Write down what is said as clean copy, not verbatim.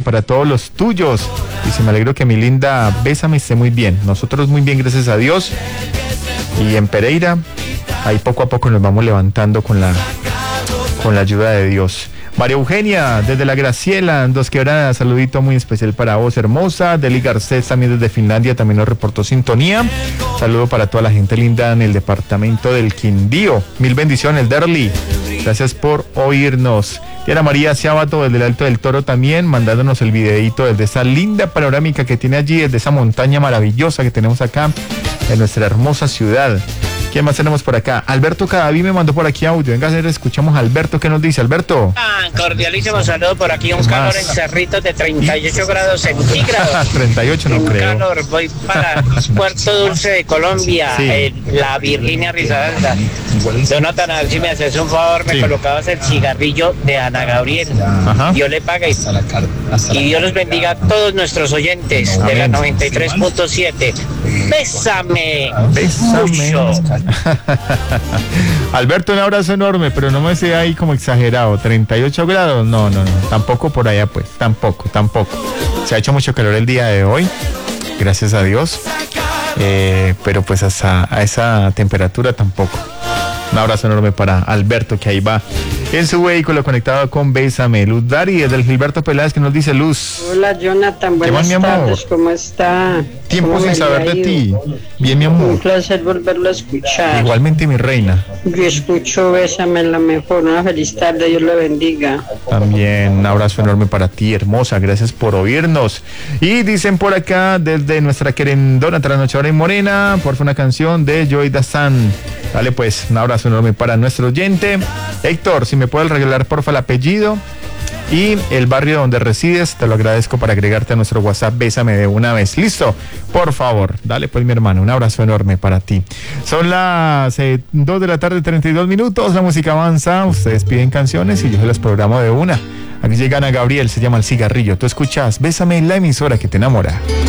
para todos los tuyos. Dice, me alegro que mi linda Bésame esté muy bien. Nosotros muy bien, gracias a Dios. Y en Pereira, ahí poco a poco nos vamos levantando con la ayuda de Dios. María Eugenia, desde la Graciela, en Dos Quebradas, saludito muy especial para vos, hermosa. Deli Garcés, también desde Finlandia, también nos reportó sintonía. Saludo para toda la gente linda en el departamento del Quindío. Mil bendiciones, Derly. Gracias por oírnos. Diana María Ciabato, desde el Alto del Toro también, mandándonos el videíto desde esa linda panorámica que tiene allí, desde esa montaña maravillosa que tenemos acá en nuestra hermosa ciudad. ¿Quién más tenemos por acá? Alberto Cadaví me mandó por aquí audio. Venga, escuchamos a Alberto. ¿Qué nos dice, Alberto? Cordialísimo saludo por aquí. Un calor en Cerritos de 38 grados centígrados. 38 no creo. Un calor. Voy para Puerto Dulce de Colombia, sí. La Virginia Risaralda. Jonathan, a ver si me haces un favor. Me colocabas el cigarrillo de Ana Gabriel. Ajá. Dios le pague. Y Dios los bendiga a todos nuestros oyentes. Amén. De la 93.7. Bésame. Bésame. Alberto, un abrazo enorme, pero no me sea ahí como exagerado. 38 grados, no, tampoco por allá pues, tampoco. Se ha hecho mucho calor el día de hoy, gracias a Dios, pero pues hasta a esa temperatura tampoco. Un abrazo enorme para Alberto, que ahí va en su vehículo conectado con Bésame. Luz Dari, desde el Gilberto Peláez, que nos dice Luz. Hola, Jonathan, buenas tardes, ¿cómo está? Tiempo sin saber de ti. Bien, mi amor. Un placer volverlo a escuchar. Igualmente, mi reina. Yo escucho Bésame, la mejor. Una feliz tarde, Dios le bendiga. También un abrazo enorme para ti, hermosa, gracias por oírnos. Y dicen por acá, desde nuestra querendona trasnochadora y morena, por una canción de Joy Dassan. Dale pues, un abrazo enorme para nuestro oyente. Héctor, si me puedes regalar porfa el apellido y el barrio donde resides, te lo agradezco para agregarte a nuestro WhatsApp. Bésame de una vez. ¿Listo? Por favor. Dale pues, mi hermano, un abrazo enorme para ti. Son las 2 de la tarde, 32 minutos. La música avanza. Ustedes piden canciones y yo se las programo de una. Aquí llega Ana Gabriel, se llama El Cigarrillo. Tú escuchas Bésame, la emisora que te enamora.